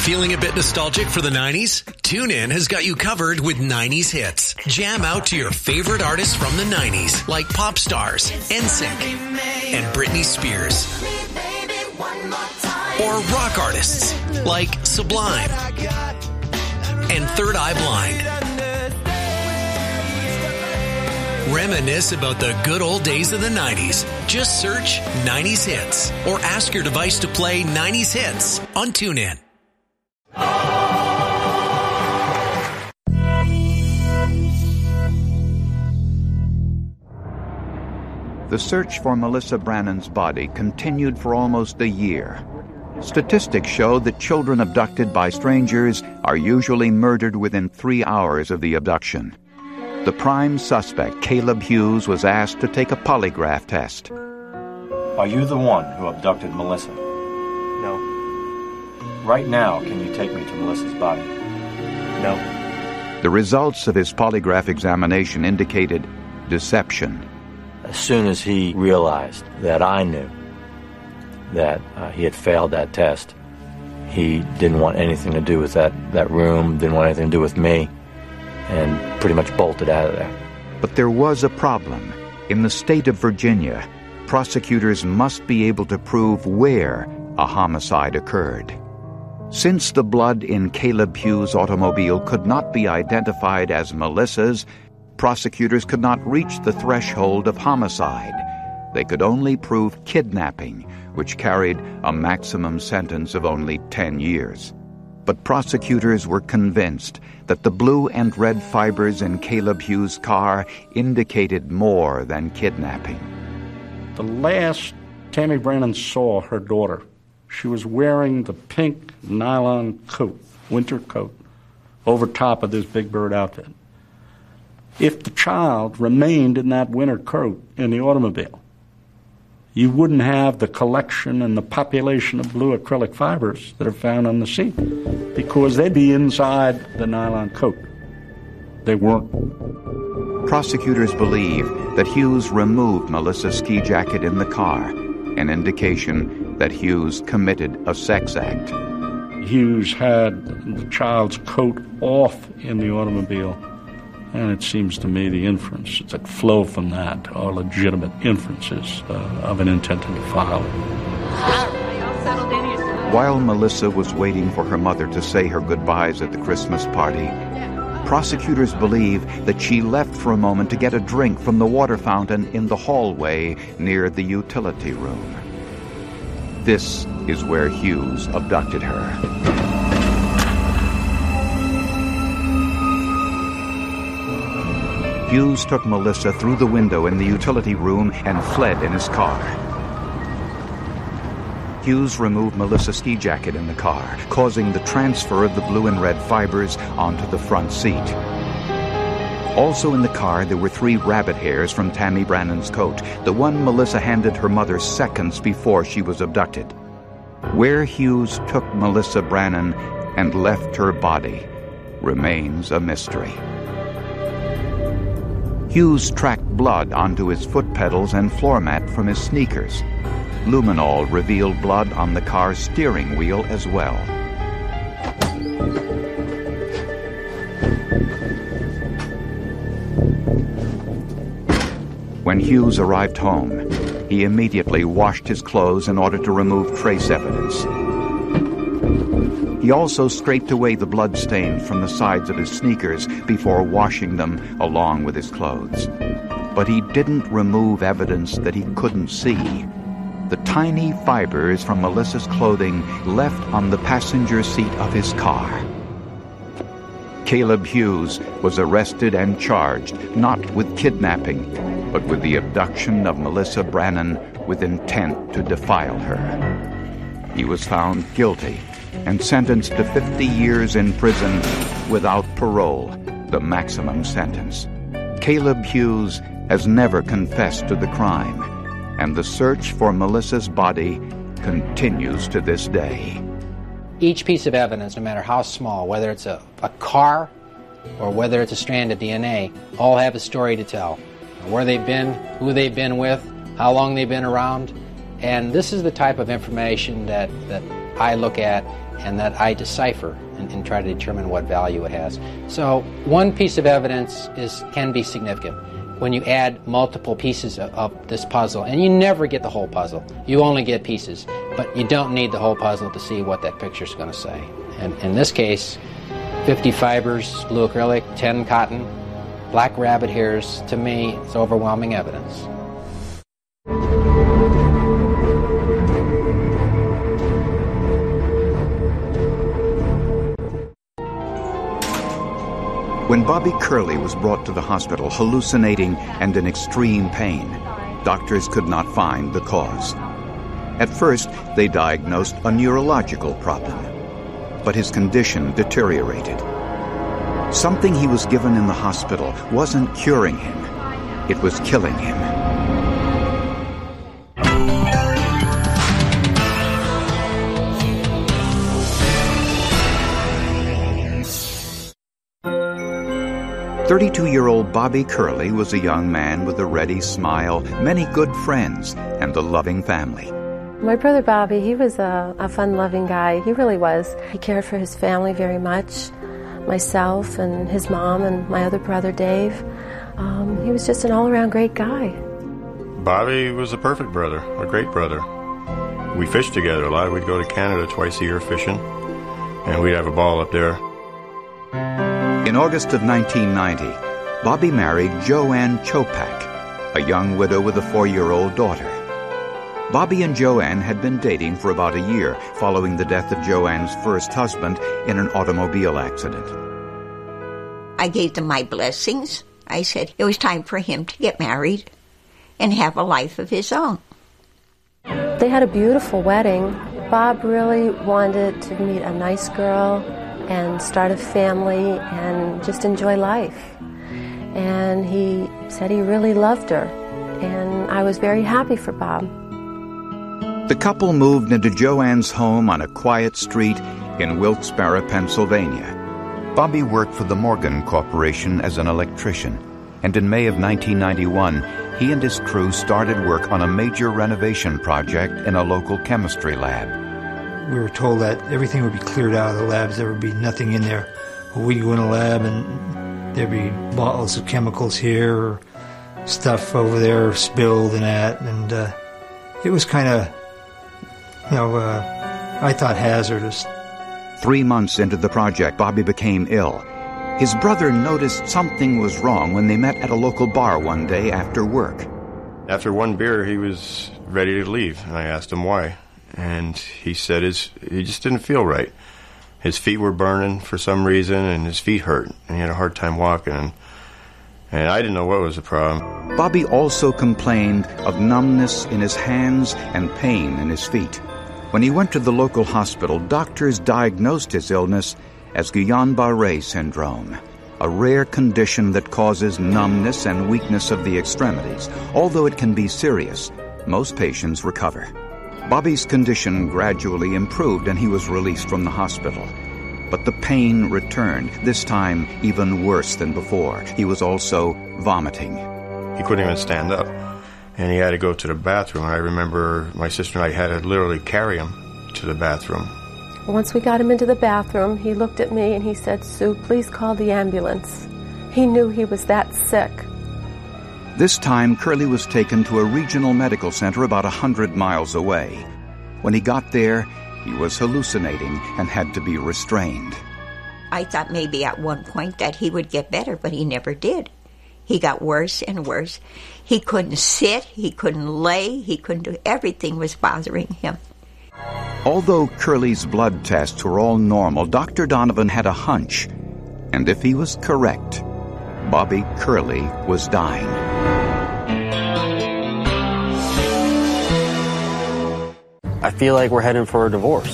Feeling a bit nostalgic for the 90s? TuneIn has got you covered with 90s hits. Jam out to your favorite artists from the 90s, like pop stars, NSYNC, and Britney Spears. Or rock artists, like Sublime and Third Eye Blind. Reminisce about the good old days of the 90s. Just search 90s Hits or ask your device to play 90s Hits on TuneIn. The search for Melissa Brannan's body continued for almost a year. Statistics show that children abducted by strangers are usually murdered within 3 hours of the abduction. The prime suspect, Caleb Hughes, was asked to take a polygraph test. Are you the one who abducted Melissa? No. Right now, can you take me to Melissa's body? No. The results of his polygraph examination indicated deception. As soon as he realized that I knew that he had failed that test, he didn't want anything to do with that room, didn't want anything to do with me, and pretty much bolted out of there. But there was a problem. In the state of Virginia, prosecutors must be able to prove where a homicide occurred. Since the blood in Caleb Hughes' automobile could not be identified as Melissa's, prosecutors could not reach the threshold of homicide. They could only prove kidnapping, which carried a maximum sentence of only 10 years. But prosecutors were convinced that the blue and red fibers in Caleb Hughes' car indicated more than kidnapping. The last Tammy Brannan saw her daughter, she was wearing the pink nylon coat, winter coat, over top of this Big Bird outfit. If the child remained in that winter coat in the automobile, you wouldn't have the collection and the population of blue acrylic fibers that are found on the seat, because they'd be inside the nylon coat. They weren't. Prosecutors believe that Hughes removed Melissa's ski jacket in the car, an indication that Hughes committed a sex act. Hughes had the child's coat off in the automobile, and it seems to me the inferences that flow from that are legitimate inferences of an intent to defile. While Melissa was waiting for her mother to say her goodbyes at the Christmas party, prosecutors believe that she left for a moment to get a drink from the water fountain in the hallway near the utility room. This is where Hughes abducted her. Hughes took Melissa through the window in the utility room and fled in his car. Hughes removed Melissa's ski jacket in the car, causing the transfer of the blue and red fibers onto the front seat. Also in the car, there were 3 rabbit hairs from Tammy Brannan's coat, the one Melissa handed her mother seconds before she was abducted. Where Hughes took Melissa Brannan and left her body remains a mystery. Hughes tracked blood onto his foot pedals and floor mat from his sneakers. Luminol revealed blood on the car's steering wheel as well. When Hughes arrived home, he immediately washed his clothes in order to remove trace evidence. He also scraped away the blood stains from the sides of his sneakers before washing them along with his clothes. But he didn't remove evidence that he couldn't see. The tiny fibers from Melissa's clothing left on the passenger seat of his car. Caleb Hughes was arrested and charged, not with kidnapping, but with the abduction of Melissa Brannan with intent to defile her. He was found guilty and sentenced to 50 years in prison without parole, the maximum sentence. Caleb Hughes has never confessed to the crime, and the search for Melissa's body continues to this day. Each piece of evidence, no matter how small, whether it's a car or whether it's a strand of DNA, all have a story to tell. Where they've been, who they've been with, how long they've been around. And this is the type of information that I look at and that I decipher and try to determine what value it has. So one piece of evidence can be significant when you add multiple pieces of this puzzle, and you never get the whole puzzle. You only get pieces, but you don't need the whole puzzle to see what that picture's going to say. And in this case, 50 fibers, blue acrylic, 10 cotton, black rabbit hairs, to me, it's overwhelming evidence. When Bobby Curley was brought to the hospital hallucinating and in extreme pain, doctors could not find the cause. At first, they diagnosed a neurological problem, but his condition deteriorated. Something he was given in the hospital wasn't curing him, it was killing him. "32-year-old Bobby Curley was a young man with a ready smile, many good friends, and a loving family. My brother Bobby, he was a fun-loving guy. He really was. He cared for his family very much, myself and his mom and my other brother Dave. He was just an all-around great guy. Bobby was a perfect brother, a great brother. We fished together a lot. We'd go to Canada twice a year fishing, and we'd have a ball up there. In August of 1990, Bobby married Joanne Chopak, a young widow with a 4-year-old daughter. Bobby and Joanne had been dating for about a year following the death of Joanne's first husband in an automobile accident. I gave them my blessings. I said it was time for him to get married and have a life of his own. They had a beautiful wedding. Bob really wanted to meet a nice girl and start a family and just enjoy life. And he said he really loved her, and I was very happy for Bob. The couple moved into Joanne's home on a quiet street in Wilkes-Barre, Pennsylvania. Bobby worked for the Morgan Corporation as an electrician, and in May of 1991, he and his crew started work on a major renovation project in a local chemistry lab. We were told that everything would be cleared out of the labs. There would be nothing in there. We'd go in a lab and there'd be bottles of chemicals here, or stuff over there spilled and that. And it was kind of, I thought hazardous. 3 months into the project, Bobby became ill. His brother noticed something was wrong when they met at a local bar one day after work. After one beer, he was ready to leave, and I asked him why. And he said he just didn't feel right. His feet were burning for some reason, and his feet hurt, and he had a hard time walking. And I didn't know what was the problem. Bobby also complained of numbness in his hands and pain in his feet. When he went to the local hospital, doctors diagnosed his illness as Guillain-Barré syndrome, a rare condition that causes numbness and weakness of the extremities. Although it can be serious, most patients recover. Bobby's condition gradually improved and he was released from the hospital. But the pain returned, this time even worse than before. He was also vomiting. He couldn't even stand up, and he had to go to the bathroom. I remember my sister and I had to literally carry him to the bathroom. Once we got him into the bathroom, he looked at me and he said, "Sue, please call the ambulance." He knew he was that sick. This time, Curley was taken to a regional medical center about 100 miles away. When he got there, he was hallucinating and had to be restrained. I thought maybe at one point that he would get better, but he never did. He got worse and worse. He couldn't sit, he couldn't lay, he couldn't do, everything was bothering him. Although Curley's blood tests were all normal, Dr. Donovan had a hunch. And if he was correct, Bobby Curley was dying. I feel like we're heading for a divorce.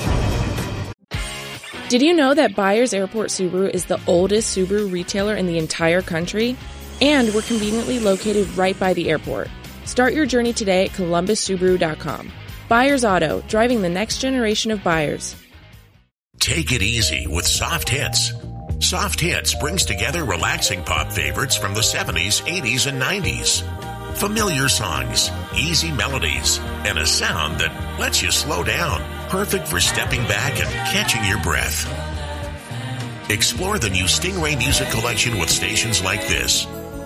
Did you know that Byers Airport Subaru is the oldest Subaru retailer in the entire country? And we're conveniently located right by the airport. Start your journey today at ColumbusSubaru.com. Byers Auto, driving the next generation of buyers. Take it easy with Soft Hits. Soft Hits brings together relaxing pop favorites from the 70s, 80s, and 90s. Familiar songs, easy melodies, and a sound that lets you slow down. Perfect for stepping back and catching your breath. Explore the new Stingray Music Collection with stations like this.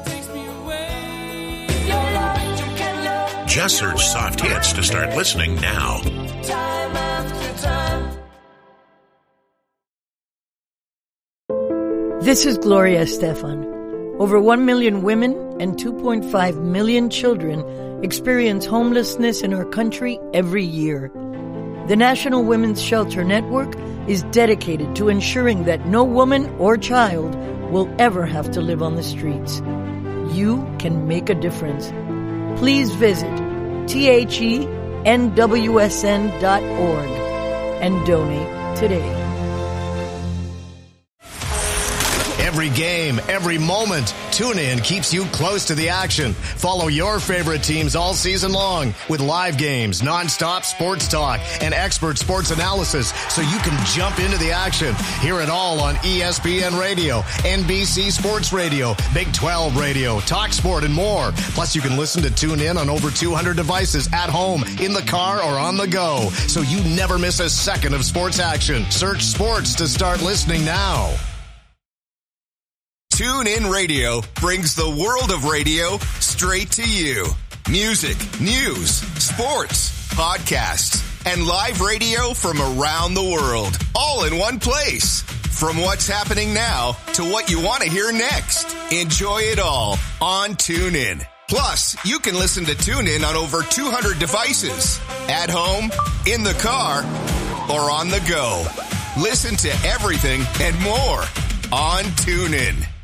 Just search Soft Hits to start listening now. This is Gloria Estefan. Over 1 million women and 2.5 million children experience homelessness in our country every year. The National Women's Shelter Network is dedicated to ensuring that no woman or child will ever have to live on the streets. You can make a difference. Please visit thenwsn.org and donate today. Every game, every moment, TuneIn keeps you close to the action. Follow your favorite teams all season long with live games, nonstop sports talk, and expert sports analysis so you can jump into the action. Hear it all on ESPN Radio, NBC Sports Radio, Big 12 Radio, TalkSport, and more. Plus, you can listen to TuneIn on over 200 devices at home, in the car, or on the go, so you never miss a second of sports action. Search sports to start listening now. TuneIn Radio brings the world of radio straight to you. Music, news, sports, podcasts, and live radio from around the world, all in one place. From what's happening now to what you want to hear next. Enjoy it all on TuneIn. Plus, you can listen to TuneIn on over 200 devices. At home, in the car, or on the go. Listen to everything and more on TuneIn.